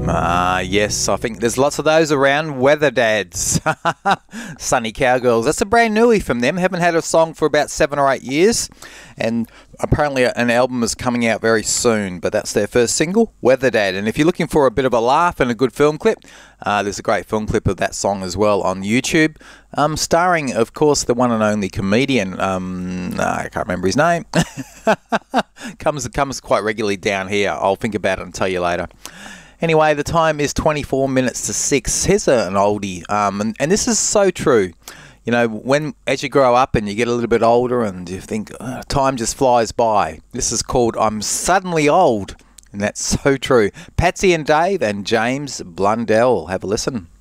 Yes, I think there's lots of those around. Weather Dads, Sunny Cowgirls. That's a brand newie from them. Haven't had a song for about 7 or 8 years, and apparently an album is coming out very soon. But that's their first single, Weather Dad. And if you're looking for a bit of a laugh and a good film clip, there's a great film clip of that song as well on YouTube, starring, of course, the one and only comedian. I can't remember his name. comes quite regularly down here. I'll think about it and tell you later. Anyway, the time is 24 minutes to 6. Here's an oldie, and this is so true. You know, as you grow up and you get a little bit older and you think, time just flies by. This is called I'm Suddenly Old, and that's so true. Patsy and Dave and James Blundell. Have a listen.